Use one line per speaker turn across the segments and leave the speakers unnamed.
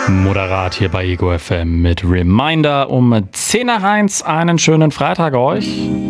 Moderat hier bei Ego FM mit Reminder um 10 nach 1. Einen schönen Freitag euch.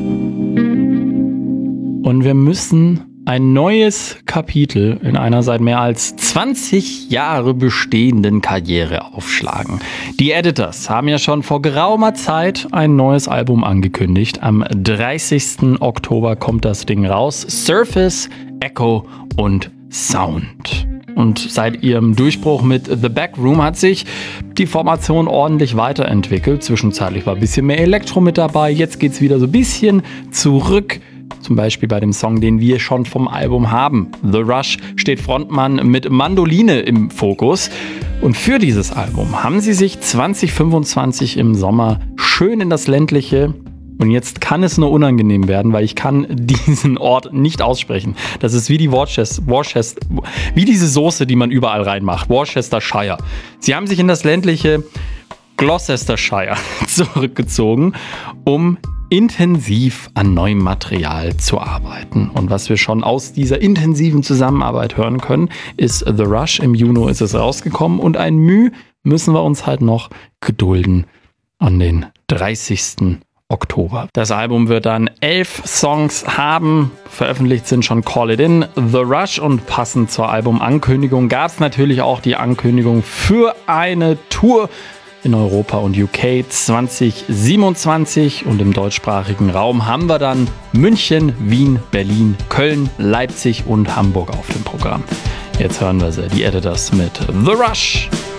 Und wir müssen ein neues Kapitel in einer seit mehr als 20 Jahre bestehenden Karriere aufschlagen. Die Editors haben ja schon vor geraumer Zeit ein neues Album angekündigt. Am 30. Oktober kommt das Ding raus. Surface, Echo und Sound. Und seit ihrem Durchbruch mit The Backroom hat sich die Formation ordentlich weiterentwickelt. Zwischenzeitlich war ein bisschen mehr Elektro mit dabei. Jetzt geht's wieder so ein bisschen zurück. Zum Beispiel bei dem Song, den wir schon vom Album haben. The Rush steht Frontmann mit Mandoline im Fokus. Und für dieses Album haben sie sich 2025 im Sommer schön in das ländliche, und jetzt kann es nur unangenehm werden, weil ich kann diesen Ort nicht aussprechen. Das ist wie die wie diese Soße, die man überall reinmacht. Worcestershire. Sie haben sich in das ländliche Gloucestershire zurückgezogen, um intensiv an neuem Material zu arbeiten. Und was wir schon aus dieser intensiven Zusammenarbeit hören können, ist The Rush. Im Juni ist es rausgekommen und ein Mühe müssen wir uns halt noch gedulden an den 30. Oktober. Das Album wird dann 11 Songs haben. Veröffentlicht sind schon Call It In, The Rush, und passend zur Albumankündigung gab es natürlich auch die Ankündigung für eine Tour in Europa und UK 2027, und im deutschsprachigen Raum haben wir dann München, Wien, Berlin, Köln, Leipzig und Hamburg auf dem Programm. Jetzt hören wir sie, die Editors mit The Rush.